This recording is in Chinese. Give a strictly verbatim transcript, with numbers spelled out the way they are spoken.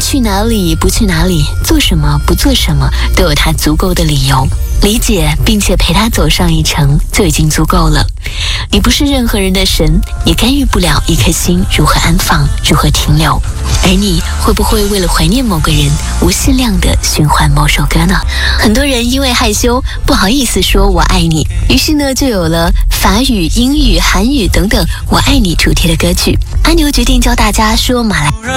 去哪里，不去哪里，做什么，不做什么，都有他足够的理由。理解并且陪他走上一程就已经足够了。你不是任何人的神，也干预不了一颗心如何安放，如何停留。而你会不会为了怀念某个人，无限量的循环某首歌呢？很多人因为害羞不好意思说我爱你，于是呢就有了法语、英语、韩语等等我爱你主题的歌曲。阿牛决定教大家说马来